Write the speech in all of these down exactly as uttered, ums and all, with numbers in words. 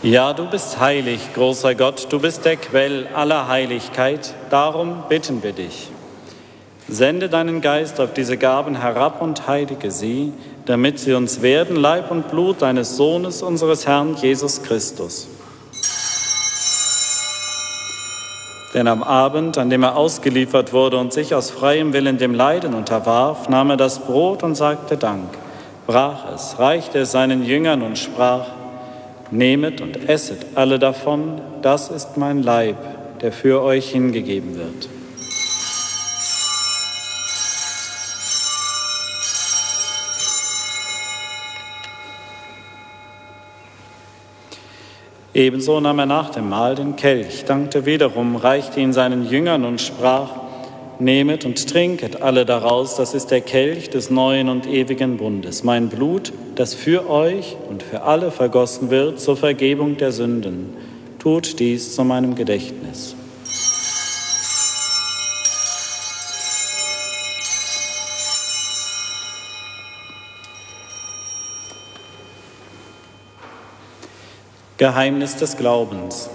Ja, du bist heilig, großer Gott, du bist der Quell aller Heiligkeit, darum bitten wir dich. Sende deinen Geist auf diese Gaben herab und heilige sie, damit sie uns werden, Leib und Blut deines Sohnes, unseres Herrn Jesus Christus. Denn am Abend, an dem er ausgeliefert wurde und sich aus freiem Willen dem Leiden unterwarf, nahm er das Brot und sagte Dank, brach es, reichte es seinen Jüngern und sprach: Nehmet und esset alle davon, das ist mein Leib, der für euch hingegeben wird. Ebenso nahm er nach dem Mahl den Kelch, dankte wiederum, reichte ihn seinen Jüngern und sprach: Nehmet und trinket alle daraus, das ist der Kelch des neuen und ewigen Bundes, mein Blut, das für euch und für alle vergossen wird zur Vergebung der Sünden. Tut dies zu meinem Gedächtnis. Geheimnis des Glaubens.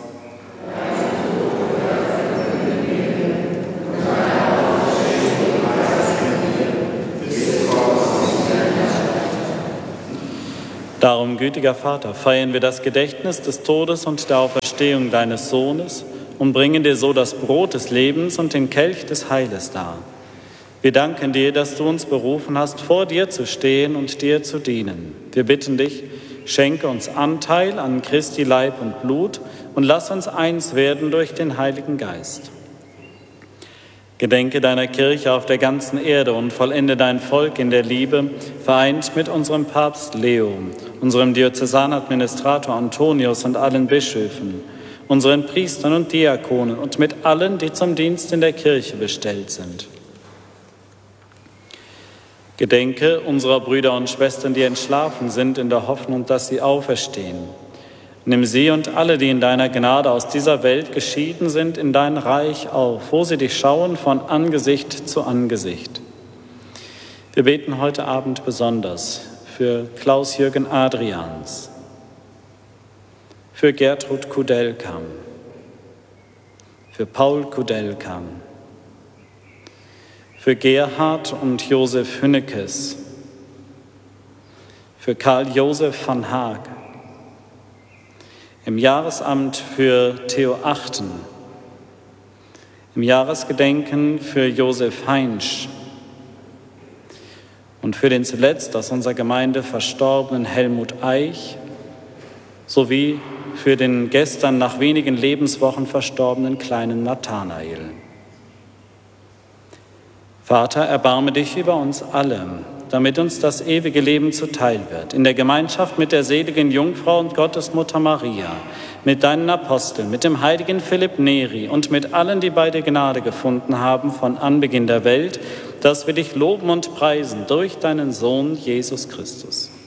Darum, gütiger Vater, feiern wir das Gedächtnis des Todes und der Auferstehung deines Sohnes und bringen dir so das Brot des Lebens und den Kelch des Heiles dar. Wir danken dir, dass du uns berufen hast, vor dir zu stehen und dir zu dienen. Wir bitten dich, schenke uns Anteil an Christi Leib und Blut und lass uns eins werden durch den Heiligen Geist. Gedenke deiner Kirche auf der ganzen Erde und vollende dein Volk in der Liebe, vereint mit unserem Papst Leo, unserem Diözesanadministrator Antonius und allen Bischöfen, unseren Priestern und Diakonen und mit allen, die zum Dienst in der Kirche bestellt sind. Gedenke unserer Brüder und Schwestern, die entschlafen sind, in der Hoffnung, dass sie auferstehen. Nimm sie und alle, die in deiner Gnade aus dieser Welt geschieden sind, in dein Reich auf, wo sie dich schauen von Angesicht zu Angesicht. Wir beten heute Abend besonders für Klaus-Jürgen Adrians, für Gertrud Kudelkam, für Paul Kudelkam, für Gerhard und Josef Hünnekes, für Karl Josef van Haag, im Jahresamt für Theo Achten, im Jahresgedenken für Josef Heinsch und für den zuletzt aus unserer Gemeinde verstorbenen Helmut Eich sowie für den gestern nach wenigen Lebenswochen verstorbenen kleinen Nathanael. Vater, erbarme dich über uns alle, damit uns das ewige Leben zuteil wird, in der Gemeinschaft mit der seligen Jungfrau und Gottesmutter Maria, mit deinen Aposteln, mit dem heiligen Philipp Neri und mit allen, die bei dir Gnade gefunden haben von Anbeginn der Welt, dass wir dich loben und preisen durch deinen Sohn Jesus Christus.